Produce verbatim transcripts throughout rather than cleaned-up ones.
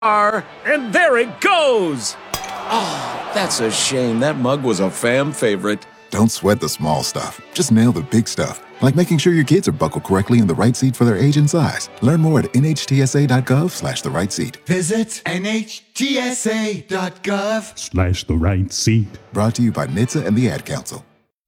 And there it goes! Oh, that's a shame. That mug was a fan favorite. Don't sweat the small stuff. Just nail the big stuff, like making sure your kids are buckled correctly in the right seat for their age and size. Learn more at nhtsa.gov slash the right seat. Visit nhtsa.gov slash the right seat. Brought to you by N H T S A and the Ad Council.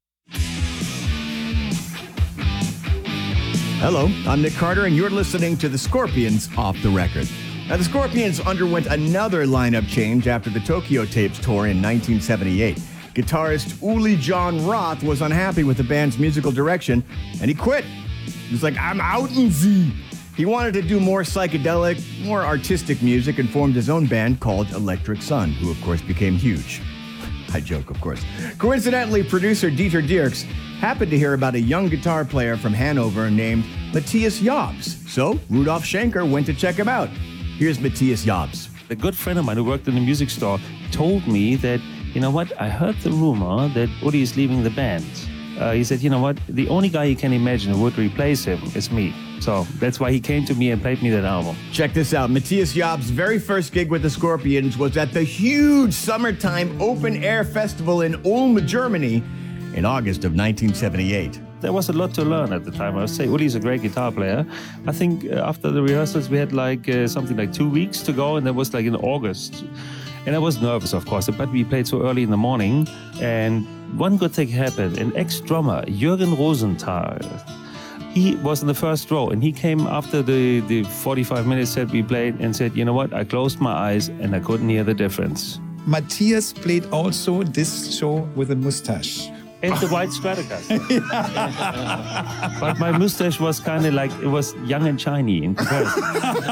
Hello, I'm Nick Carter, and you're listening to the Scorpions Off the Record. Now, the Scorpions underwent another lineup change after the Tokyo Tapes tour in nineteen seventy-eight. Guitarist Uli Jon Roth was unhappy with the band's musical direction, and he quit. He was like, I'm out in Z. He wanted to do more psychedelic, more artistic music, and formed his own band called Electric Sun, who, of course, became huge. I joke, of course. Coincidentally, producer Dieter Dierks happened to hear about a young guitar player from Hanover named Matthias Jobs. So Rudolf Schenker went to check him out. Here's Matthias Jobs. A good friend of mine who worked in the music store told me that, you know what, I heard the rumor that Uli is leaving the band. Uh, he said, you know what, the only guy you can imagine who would replace him is me. So that's why he came to me and played me that album. Check this out. Matthias Jobs' very first gig with the Scorpions was at the huge summertime open-air festival in Ulm, Germany in August of nineteen seventy-eight. There was a lot to learn at the time. I would say Uli's a great guitar player. I think uh, after the rehearsals, we had like uh, something like two weeks to go, and that was like in August. And I was nervous, of course, but we played so early in the morning. And one good thing happened. An ex-drummer, Jürgen Rosenthal, he was in the first row, and he came after the, the forty-five minutes that we played and said, you know what, I closed my eyes and I couldn't hear the difference. Matthias played also this show with a mustache. And the white Stratocaster. But my mustache was kind of like, it was young and shiny in comparison.